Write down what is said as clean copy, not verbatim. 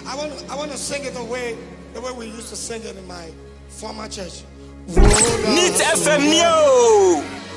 I want to sing it the way we used to sing it in my former church. Neat FM Yo!